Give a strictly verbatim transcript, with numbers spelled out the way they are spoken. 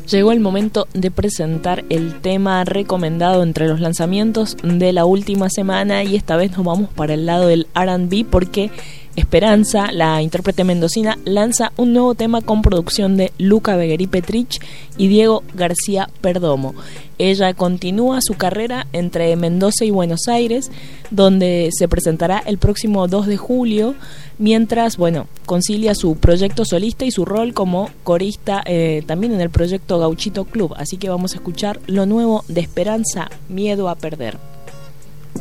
Llegó el momento de presentar el tema recomendado entre los lanzamientos de la última semana, y esta vez nos vamos para el lado del R and B porque Esperanza, la intérprete mendocina, lanza un nuevo tema con producción de Luca Beguerí Petrich y Diego García Perdomo. Ella continúa su carrera entre Mendoza y Buenos Aires, donde se presentará el próximo dos de julio, mientras, bueno, concilia su proyecto solista y su rol como corista eh, también en el proyecto Gauchito Club. Así que vamos a escuchar lo nuevo de Esperanza, Miedo a Perder.